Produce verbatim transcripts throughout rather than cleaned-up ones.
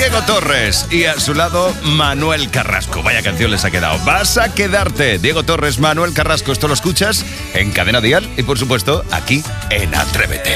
Diego Torres y a su lado Manuel Carrasco. Vaya canción les ha quedado. Vas a quedarte. Diego Torres, Manuel Carrasco. Esto lo escuchas en Cadena Dial y por supuesto aquí en Atrévete.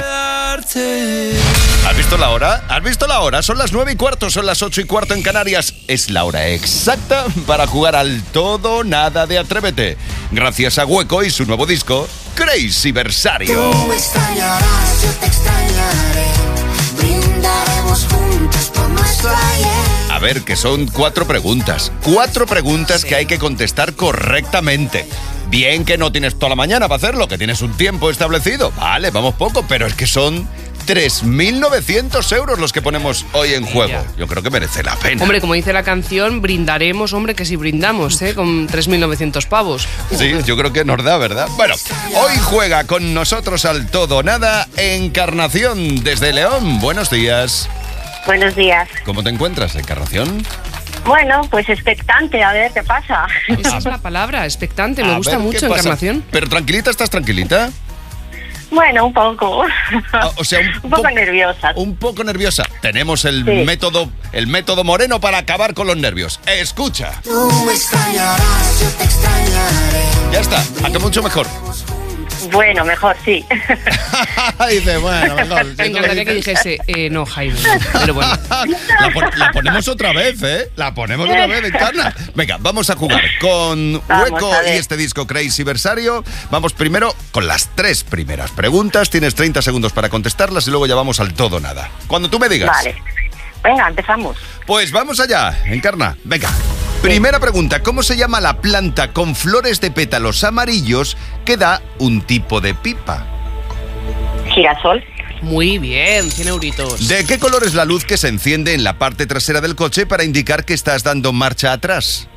¿Has visto la hora? ¿Has visto la hora? Son las nueve y cuarto, son las ocho y cuarto en Canarias. Es la hora exacta para jugar al todo nada de Atrévete. Gracias a Hueco y su nuevo disco, Crazy Versario. Tú me extrañarás, yo te extrañaré. Brindaremos juntos por nuestro ayer. A ver, que son cuatro preguntas. Cuatro preguntas sí. que hay que contestar correctamente. Bien que no tienes toda la mañana para hacerlo, que tienes un tiempo establecido. Vale, vamos poco, pero es que son tres mil novecientos euros los que ponemos hoy en juego. Yo creo que merece la pena. Hombre, como dice la canción, brindaremos, hombre, que si brindamos, ¿eh? Con tres mil novecientos pavos. Sí, yo creo que nos da, ¿verdad? Bueno, hoy juega con nosotros al todo o nada Encarnación desde León. Buenos días. Buenos días. ¿Cómo te encuentras, Encarnación? Bueno, pues expectante, a ver qué pasa. Esa es la palabra, expectante. Me A gusta ver, mucho, ¿qué pasa? Encarnación. Pero tranquilita, ¿estás tranquilita? Bueno, un poco. Ah, o sea, un, un poco po- nerviosa. Un poco nerviosa. Tenemos el Sí. método, el método Moreno para acabar con los nervios. Escucha. Tú me extrañarás, yo te extrañaré. Ya está, acá mucho mejor. Bueno, mejor sí. Dice, bueno, mejor. Me encantaría que dijese, eh, no, Jaime. Pero bueno. La, pon- la ponemos otra vez, ¿eh? La ponemos otra vez, Encarna. Venga, vamos a jugar con Vamos, Hueco a ver. y este disco Crazy Versario. Vamos primero con las tres primeras preguntas. Tienes treinta segundos para contestarlas y luego ya vamos al todo o nada. Cuando tú me digas. Vale. Venga, empezamos. Pues vamos allá, Encarna. Venga. Primera pregunta, ¿cómo se llama la planta con flores de pétalos amarillos que da un tipo de pipa? Girasol. Muy bien, cien euritos. ¿De qué color es la luz que se enciende en la parte trasera del coche para indicar que estás dando marcha atrás?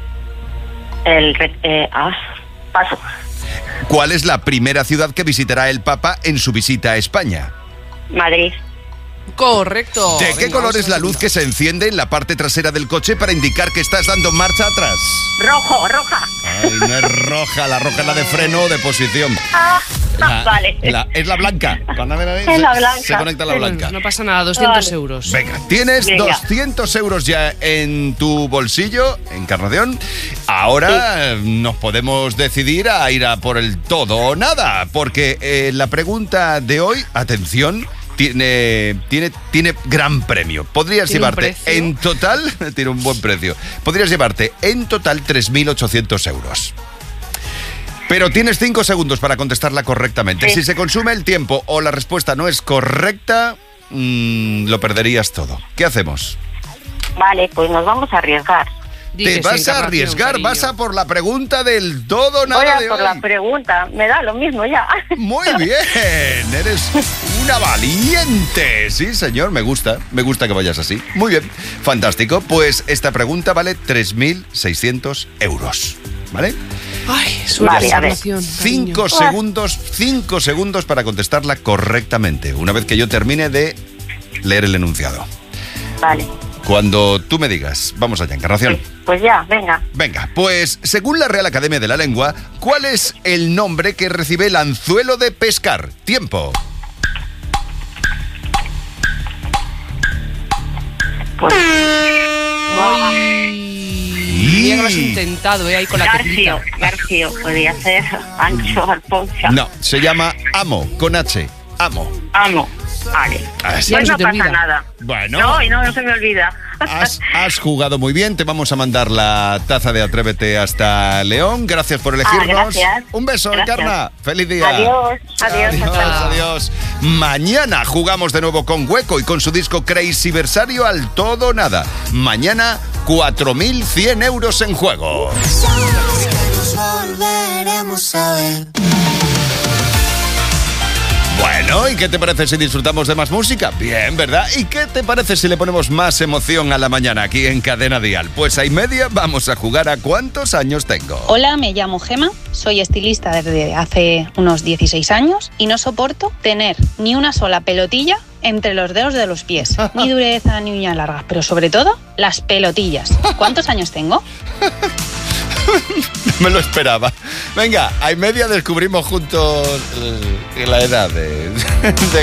El... re- Eh, ah, paso. ¿Cuál es la primera ciudad que visitará el Papa en su visita a España? Madrid. Correcto. ¿De qué Venga, color vamos es a la ver. luz que se enciende en la parte trasera del coche para indicar que estás dando marcha atrás? Rojo, roja. Ay, no es roja, la roja es la de freno o de posición. Ah, La- vale. la- es la blanca. Cuando Es se- la blanca. Se conecta la Bueno, blanca. no pasa nada, doscientos Vale. euros. Venga, tienes Venga. doscientos euros ya en tu bolsillo, Encarnación. Ahora eh, nos podemos decidir a ir a por el todo o nada, porque eh, la pregunta de hoy, atención, tiene, tiene, tiene gran premio. Podrías ¿Tiene un llevarte precio? en total, tiene un buen precio, podrías llevarte en total tres mil ochocientos euros. Pero tienes cinco segundos para contestarla correctamente. Sí. Si se consume el tiempo o la respuesta no es correcta, mmm, lo perderías todo. ¿Qué hacemos? Vale, pues nos vamos a arriesgar. Dices, Te vas a Encarnación, arriesgar, cariño. vas a por la pregunta del todo o Voy nada a de por hoy. la pregunta. Me da lo mismo ya. Muy bien, eres una valiente. Sí, señor, me gusta, me gusta que vayas así. Muy bien, fantástico. Pues esta pregunta vale tres mil seiscientos euros, ¿vale? Ay, suerte, Vale, a ver. Encarnación, Cinco cariño. segundos, cinco segundos para contestarla correctamente, una vez que yo termine de leer el enunciado. Vale. Cuando tú me digas, vamos allá, Encarnación. Pues ya, venga. Venga, pues según la Real Academia de la Lengua, ¿cuál es el nombre que recibe el anzuelo de pescar? Tiempo. Pues... Mira que lo has intentado, ¿eh? Ahí con la Garcio, teclita. Garcio, podría ser Ancho, Alfonso. No, se llama Amo, con H. Amo. Amo. Vale. Así. Ya Pues no no se te pasa olvida. nada. Bueno. No, y no, no se me olvida. Has, has jugado muy bien, te vamos a mandar la taza de Atrévete hasta León. Gracias por elegirnos. Ah, gracias. Un beso, Gracias. Encarna. Feliz día. Adiós, adiós, Adiós, hasta luego. adiós. Mañana jugamos de nuevo con Hueco y con su disco Crazy Versario al todo o nada. Mañana cuatro mil cien euros en juego. Sabes que nos volveremos a ver. Bueno, ¿y qué te parece si disfrutamos de más música? Bien, ¿verdad? ¿Y qué te parece si le ponemos más emoción a la mañana aquí en Cadena Dial? Pues a y media vamos a jugar a ¿cuántos años tengo? Hola, me llamo Gema, soy estilista desde hace unos dieciséis años y no soporto tener ni una sola pelotilla entre los dedos de los pies, ni dureza ni uñas largas, pero sobre todo las pelotillas. ¿Cuántos años tengo? Me lo esperaba. Venga, a y media descubrimos juntos eh, la edad de, de